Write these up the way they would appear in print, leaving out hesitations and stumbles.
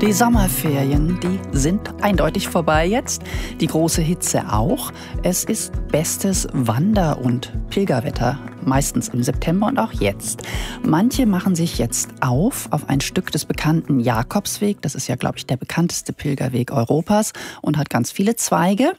Die Sommerferien, die sind eindeutig vorbei jetzt. Die große Hitze auch. Es ist bestes Wander- und Pilgerwetter, meistens im September und auch jetzt. Manche machen sich jetzt auf ein Stück des bekannten Jakobsweg. Das ist ja, glaube ich, der bekannteste Pilgerweg Europas und hat ganz viele Zweige.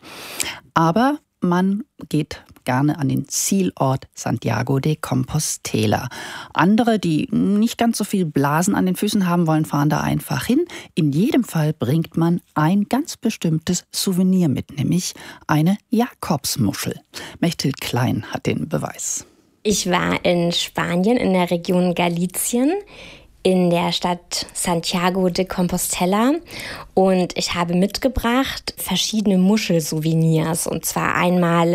Aber man geht gerne an den Zielort Santiago de Compostela. Andere, die nicht ganz so viel Blasen an den Füßen haben wollen, fahren da einfach hin. In jedem Fall bringt man ein ganz bestimmtes Souvenir mit, nämlich eine Jakobsmuschel. Mechthild Klein hat den Beweis. Ich war in Spanien, in der Region Galicien, in der Stadt Santiago de Compostela, und ich habe mitgebracht verschiedene Muschelsouvenirs, und zwar einmal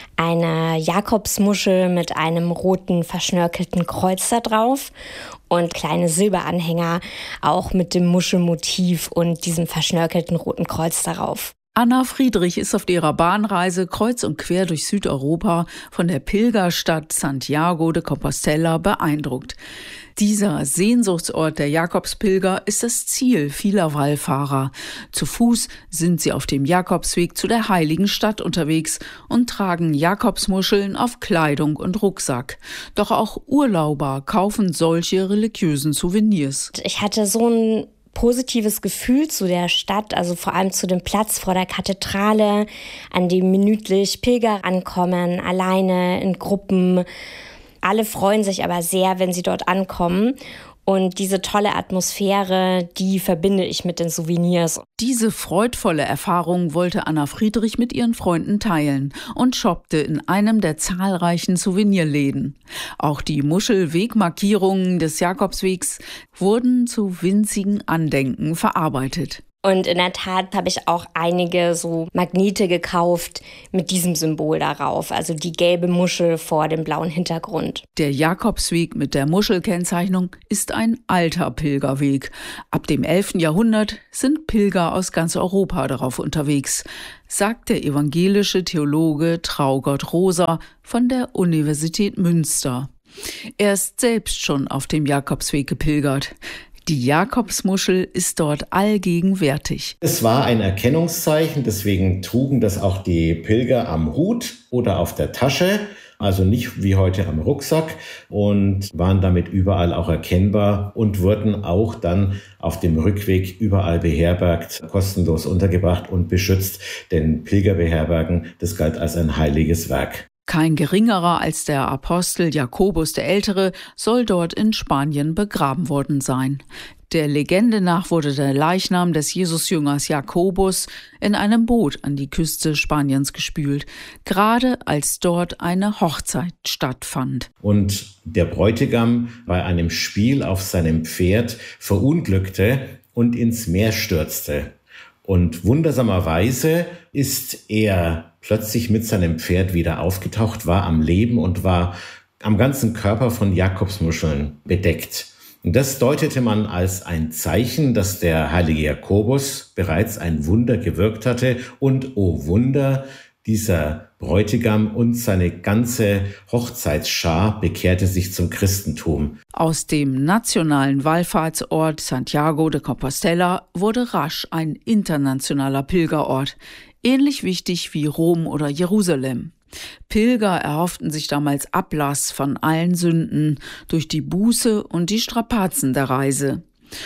eine Jakobsmuschel mit einem roten verschnörkelten Kreuz da drauf und kleine Silberanhänger, auch mit dem Muschelmotiv und diesem verschnörkelten roten Kreuz darauf. Anna Friedrich ist auf ihrer Bahnreise kreuz und quer durch Südeuropa von der Pilgerstadt Santiago de Compostela beeindruckt. Dieser Sehnsuchtsort der Jakobspilger ist das Ziel vieler Wallfahrer. Zu Fuß sind sie auf dem Jakobsweg zu der heiligen Stadt unterwegs und tragen Jakobsmuscheln auf Kleidung und Rucksack. Doch auch Urlauber kaufen solche religiösen Souvenirs. Ich hatte so ein positives Gefühl zu der Stadt, also vor allem zu dem Platz vor der Kathedrale, an dem minütlich Pilger ankommen, alleine, in Gruppen. Alle freuen sich aber sehr, wenn sie dort ankommen. Und diese tolle Atmosphäre, die verbinde ich mit den Souvenirs. Diese freudvolle Erfahrung wollte Anna Friedrich mit ihren Freunden teilen und shoppte in einem der zahlreichen Souvenirläden. Auch die Muschelwegmarkierungen des Jakobswegs wurden zu winzigen Andenken verarbeitet. Und in der Tat habe ich auch einige so Magnete gekauft mit diesem Symbol darauf, also die gelbe Muschel vor dem blauen Hintergrund. Der Jakobsweg mit der Muschelkennzeichnung ist ein alter Pilgerweg. Ab dem 11. Jahrhundert sind Pilger aus ganz Europa darauf unterwegs, sagt der evangelische Theologe Traugott Rosa von der Universität Münster. Er ist selbst schon auf dem Jakobsweg gepilgert. Die Jakobsmuschel ist dort allgegenwärtig. Es war ein Erkennungszeichen, deswegen trugen das auch die Pilger am Hut oder auf der Tasche, also nicht wie heute am Rucksack, und waren damit überall auch erkennbar und wurden auch dann auf dem Rückweg überall beherbergt, kostenlos untergebracht und beschützt, denn Pilgerbeherbergen, das galt als ein heiliges Werk. Kein geringerer als der Apostel Jakobus der Ältere soll dort in Spanien begraben worden sein. Der Legende nach wurde der Leichnam des Jesusjüngers Jakobus in einem Boot an die Küste Spaniens gespült, gerade als dort eine Hochzeit stattfand. Und der Bräutigam bei einem Spiel auf seinem Pferd verunglückte und ins Meer stürzte. Und wundersamerweise ist er plötzlich mit seinem Pferd wieder aufgetaucht, war am Leben und war am ganzen Körper von Jakobsmuscheln bedeckt. Und das deutete man als ein Zeichen, dass der heilige Jakobus bereits ein Wunder gewirkt hatte. Und oh Wunder, dieser Bräutigam und seine ganze Hochzeitsschar bekehrte sich zum Christentum. Aus dem nationalen Wallfahrtsort Santiago de Compostela wurde rasch ein internationaler Pilgerort, ähnlich wichtig wie Rom oder Jerusalem. Pilger erhofften sich damals Ablass von allen Sünden durch die Buße und die Strapazen der Reise.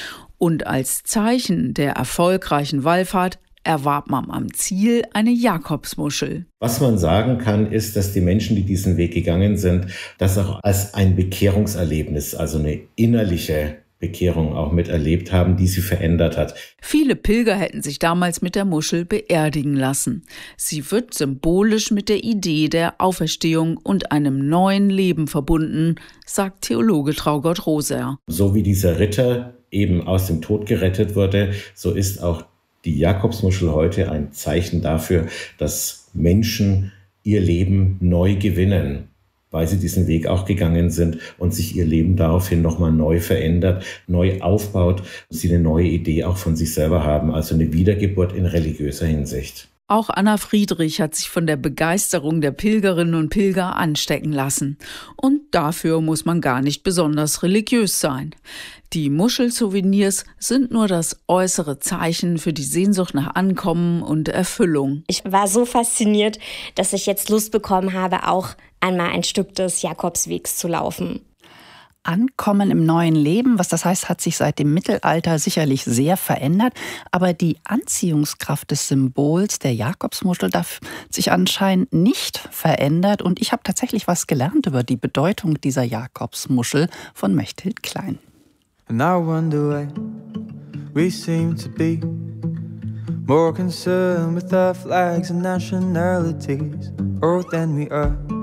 Und als Zeichen der erfolgreichen Wallfahrt erwarb man am Ziel eine Jakobsmuschel. Was man sagen kann, ist, dass die Menschen, die diesen Weg gegangen sind, das auch als ein Bekehrungserlebnis, also eine innerliche Bekehrung auch miterlebt haben, die sie verändert hat. Viele Pilger hätten sich damals mit der Muschel beerdigen lassen. Sie wird symbolisch mit der Idee der Auferstehung und einem neuen Leben verbunden, sagt Theologe Traugott Rosa. So wie dieser Ritter eben aus dem Tod gerettet wurde, so ist auch die Jakobsmuschel heute ein Zeichen dafür, dass Menschen ihr Leben neu gewinnen, weil sie diesen Weg auch gegangen sind und sich ihr Leben daraufhin nochmal neu verändert, neu aufbaut, sie eine neue Idee auch von sich selber haben, also eine Wiedergeburt in religiöser Hinsicht. Auch Anna Friedrich hat sich von der Begeisterung der Pilgerinnen und Pilger anstecken lassen. Und dafür muss man gar nicht besonders religiös sein. Die Muschelsouvenirs sind nur das äußere Zeichen für die Sehnsucht nach Ankommen und Erfüllung. Ich war so fasziniert, dass ich jetzt Lust bekommen habe, auch einmal ein Stück des Jakobswegs zu laufen. Ankommen im neuen Leben, was das heißt, hat sich seit dem Mittelalter sicherlich sehr verändert. Aber die Anziehungskraft des Symbols der Jakobsmuschel darf sich anscheinend nicht verändert. Und ich habe tatsächlich was gelernt über die Bedeutung dieser Jakobsmuschel von Mechthild Klein. And I wonder why we seem to be more concerned with our flags and nationalities, than we are